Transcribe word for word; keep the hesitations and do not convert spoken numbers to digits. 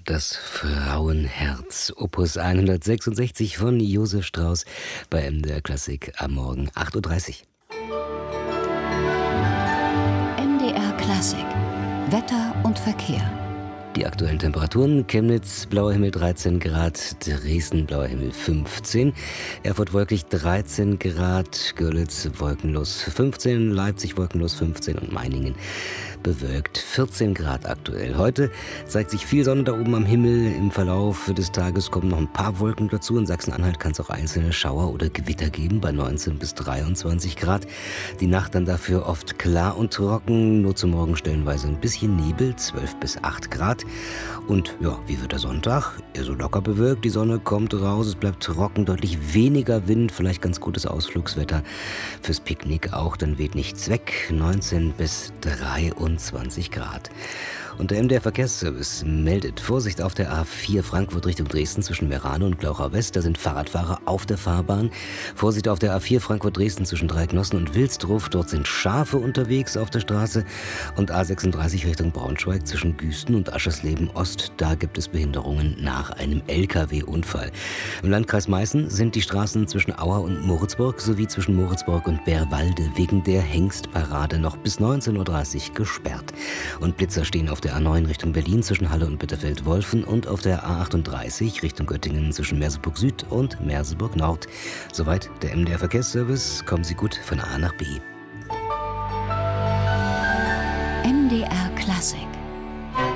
Das Frauenherz, Opus hundertsechsundsechzig von Josef Strauss bei M D R Klassik am Morgen acht Uhr dreißig. M D R Klassik, Wetter und Verkehr. Die aktuellen Temperaturen: Chemnitz, blauer Himmel dreizehn Grad, Dresden, blauer Himmel fünfzehn, Erfurt wolkig dreizehn Grad, Görlitz wolkenlos fünfzehn, Leipzig wolkenlos fünfzehn und Meiningen bewölkt vierzehn Grad aktuell. Heute zeigt sich viel Sonne da oben am Himmel. Im Verlauf des Tages kommen noch ein paar Wolken dazu. In Sachsen-Anhalt kann es auch einzelne Schauer oder Gewitter geben bei neunzehn bis dreiundzwanzig Grad. Die Nacht dann dafür oft klar und trocken, nur zum Morgen stellenweise ein bisschen Nebel, zwölf bis acht Grad. Und ja, wie wird der Sonntag? Eher so locker bewölkt, die Sonne kommt raus, es bleibt trocken, deutlich weniger Wind, vielleicht ganz gutes Ausflugswetter fürs Picknick auch, dann weht nichts weg, neunzehn bis dreiundzwanzig Grad. Und der M D R Verkehrsservice meldet Vorsicht auf der A vier Frankfurt Richtung Dresden zwischen Merano und Glauchau West. Da sind Fahrradfahrer auf der Fahrbahn. Vorsicht auf der A vier Frankfurt Dresden zwischen Dreiecknossen und Wilsdruff. Dort sind Schafe unterwegs auf der Straße. Und A sechsunddreißig Richtung Braunschweig zwischen Güsten und Aschersleben Ost. Da gibt es Behinderungen nach einem L K W-Unfall. Im Landkreis Meißen sind die Straßen zwischen Auer und Moritzburg sowie zwischen Moritzburg und Bärwalde wegen der Hengstparade noch bis neunzehn Uhr dreißig gesperrt. Und Blitzer stehen auf der A neun Richtung Berlin zwischen Halle und Bitterfeld-Wolfen und auf der A achtunddreißig Richtung Göttingen zwischen Merseburg Süd und Merseburg Nord. Soweit der M D R Verkehrsservice. Kommen Sie gut von A nach B. M D R Klassik.